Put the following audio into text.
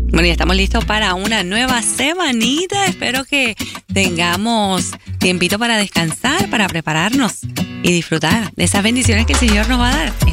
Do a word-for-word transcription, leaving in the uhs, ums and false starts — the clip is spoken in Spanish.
Bueno, ya estamos listos para una nueva semanita. Espero que tengamos tiempito para descansar, para prepararnos y disfrutar de esas bendiciones que el Señor nos va a dar.